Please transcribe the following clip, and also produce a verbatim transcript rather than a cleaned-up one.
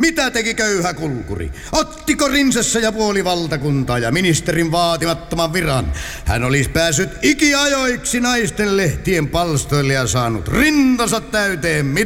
Mitä teki köyhä kulkuri? Ottiko rinsessä ja puoli valtakuntaa ja ministerin vaatimattoman viran? Hän olisi päässyt ikiajoiksi naisten lehtien palstoille ja saanut rintansa täyteen mit